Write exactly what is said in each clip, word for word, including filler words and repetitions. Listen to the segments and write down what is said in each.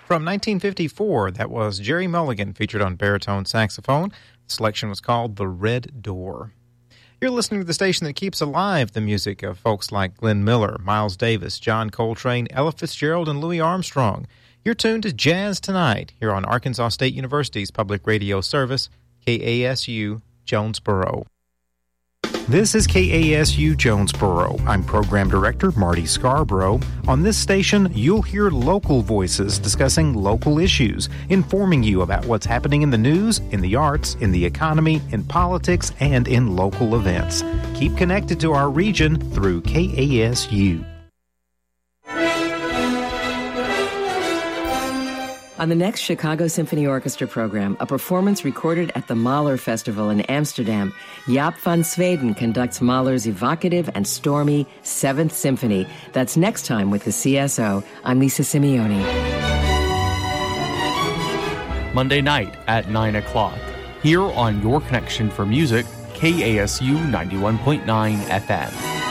From nineteen fifty-four, that was Jerry Mulligan, featured on baritone saxophone. The selection was called The Red Door. You're listening to the station that keeps alive the music of folks like Glenn Miller, Miles Davis, John Coltrane, Ella Fitzgerald, and Louis Armstrong. You're tuned to Jazz Tonight here on Arkansas State University's public radio service, K A S U, Jonesboro. This is K A S U Jonesboro. I'm Program Director Marty Scarborough. On this station, you'll hear local voices discussing local issues, informing you about what's happening in the news, in the arts, in the economy, in politics, and in local events. Keep connected to our region through K A S U. On the next Chicago Symphony Orchestra program, a performance recorded at the Mahler Festival in Amsterdam, Jaap van Zweden conducts Mahler's evocative and stormy Seventh Symphony. That's next time with the C S O. I'm Lisa Simeone. Monday night at nine o'clock, here on Your Connection for Music, K A S U ninety-one point nine F M.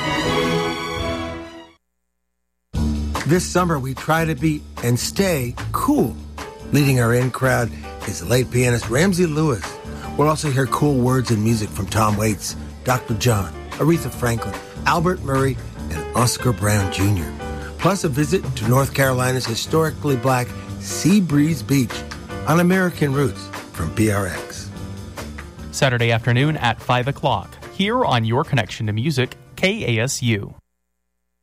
This summer, we try to be and stay cool. Leading our in crowd is the late pianist Ramsey Lewis. We'll also hear cool words and music from Tom Waits, Doctor John, Aretha Franklin, Albert Murray, and Oscar Brown Junior Plus a visit to North Carolina's historically black Sea Breeze Beach on American Roots from P R X. Saturday afternoon at five o'clock, here on Your Connection to Music, K A S U.